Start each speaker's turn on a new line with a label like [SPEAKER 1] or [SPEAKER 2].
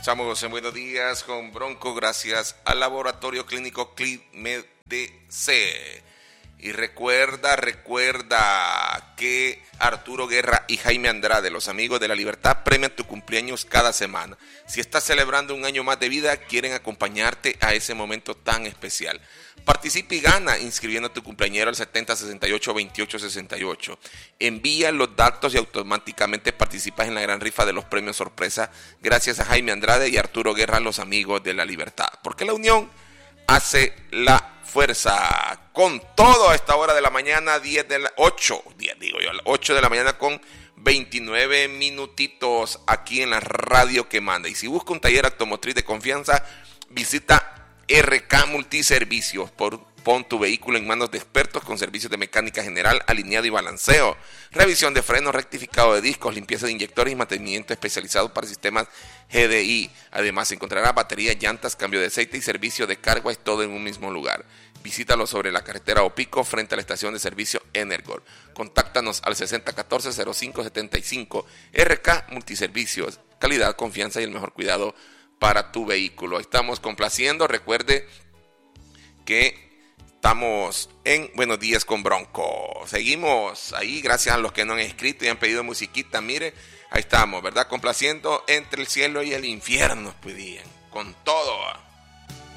[SPEAKER 1] Estamos en Buenos Días con Bronco gracias al Laboratorio Clínico ClímedDC. Y recuerda que Arturo Guerra y Jaime Andrade, los amigos de la libertad, premian tu cumpleaños cada semana. Si estás celebrando un año más de vida, quieren acompañarte a ese momento tan especial. Participa y gana inscribiendo a tu cumpleañero al 7068-2868. Envía los datos y automáticamente participas en la gran rifa de los premios sorpresa gracias a Jaime Andrade y Arturo Guerra, los amigos de la libertad. Porque la unión hace la fuerza. Con todo a esta hora de la mañana, 8 de la mañana con 29 minutitos aquí en la radio que manda. Y si busca un taller automotriz de confianza, visita RK Multiservicios. Pon tu vehículo en manos de expertos con servicios de mecánica general, alineado y balanceo, revisión de frenos, rectificado de discos, limpieza de inyectores y mantenimiento especializado para sistemas GDI. Además encontrarás baterías, llantas, cambio de aceite y servicio de carga, es todo en un mismo lugar. Visítalo sobre la carretera Opico frente a la estación de servicio Energol. Contáctanos al 6014-0575. RK Multiservicios, calidad, confianza y el mejor cuidado para tu vehículo. Estamos complaciendo, recuerde que estamos en Buenos Días con Bronco. Seguimos ahí, gracias a los que no han escrito y han pedido musiquita. Mire, ahí estamos, ¿verdad? Complaciendo entre el cielo y el infierno, pedían, con todo.